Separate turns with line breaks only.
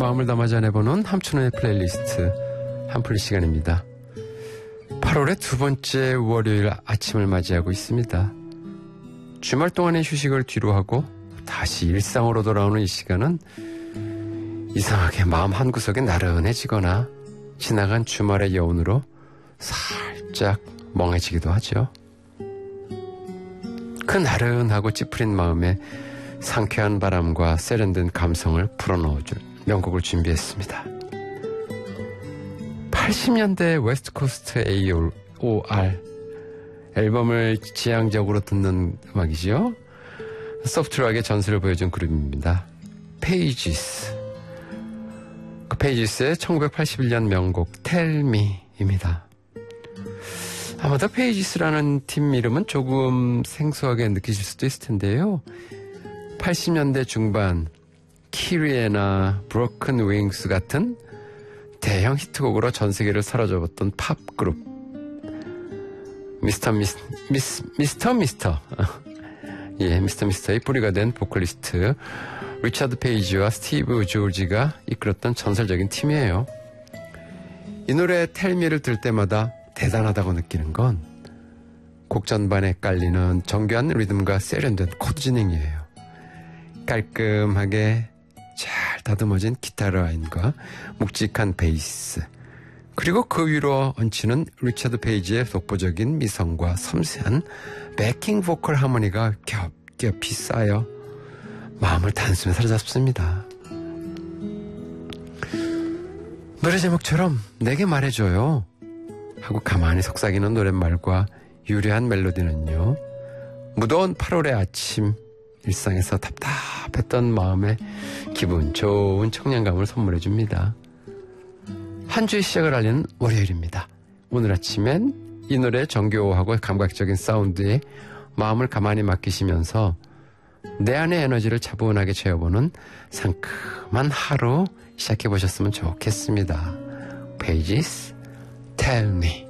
마음을 담아 전해보는 함춘의 플레이리스트 한풀이 시간입니다. 8월의 두 번째 월요일 아침을 맞이하고 있습니다. 주말 동안의 휴식을 뒤로하고 다시 일상으로 돌아오는 이 시간은 이상하게 마음 한구석에 나른해지거나 지나간 주말의 여운으로 살짝 멍해지기도 하죠. 그 나른하고 찌푸린 마음에 상쾌한 바람과 세련된 감성을 불어넣어줄 명곡을 준비했습니다. 80년대 웨스트코스트 AOR 앨범을 지향적으로 듣는 음악이죠. 소프트락의 전설을 보여준 그룹입니다. 페이지스. 그 페이지스의 1981년 명곡 Tell Me입니다. 아마도 페이지스라는 팀 이름은 조금 생소하게 느끼실 수도 있을 텐데요. 80년대 중반 키리에나 브로큰 윙스 같은 대형 히트곡으로 전 세계를 사로잡았던 팝 그룹 미스터 미스터의 뿌리가 된 보컬리스트 리차드 페이지와 스티브 조지가 이끌었던 전설적인 팀이에요. 이 노래 텔미를 들을 때마다 대단하다고 느끼는 건 곡 전반에 깔리는 정교한 리듬과 세련된 코드 진행이에요. 깔끔하게 잘 다듬어진 기타 라인과 묵직한 베이스, 그리고 그 위로 얹히는 리차드 페이지의 독보적인 미성과 섬세한 백킹 보컬 하모니가 겹겹이 쌓여 마음을 단숨에 사로잡습니다. 노래 제목처럼 내게 말해줘요 하고 가만히 속삭이는 노랫말과 유려한 멜로디는요, 무더운 8월의 아침 일상에서 답답했던 마음에 기분 좋은 청량감을 선물해 줍니다. 한 주의 시작을 알리는 월요일입니다. 오늘 아침엔 이 노래의 정교하고 감각적인 사운드에 마음을 가만히 맡기시면서 내 안의 에너지를 차분하게 채워보는 상큼한 하루 시작해 보셨으면 좋겠습니다. Pages, Tell Me.